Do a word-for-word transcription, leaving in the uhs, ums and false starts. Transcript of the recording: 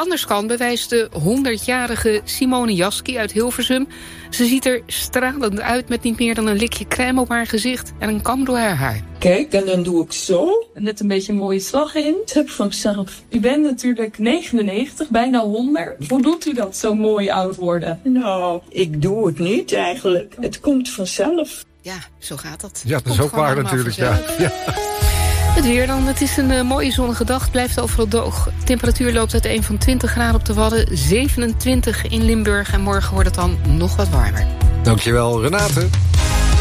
anders kan, bewijst de honderdjarige Simone Jaski uit Hilversum. Ze ziet er stralend uit met niet meer dan een likje crème op haar gezicht en een kam door haar haar. Kijk, en dan doe ik zo. Net een beetje een mooie slag in. Het heb van mezelf. U bent natuurlijk negenennegentig, bijna honderd. Hoe doet u dat, zo mooi oud worden? Nou, ik doe het niet eigenlijk. Het komt vanzelf. Ja, zo gaat dat. Ja, dat is ook waar natuurlijk, ja. ja. Het weer dan. Het is een uh, mooie zonnige dag. Blijft overal droog. De temperatuur loopt uiteen van twintig graden op de Wadden, zevenentwintig in Limburg. En morgen wordt het dan nog wat warmer. Dankjewel, Renate.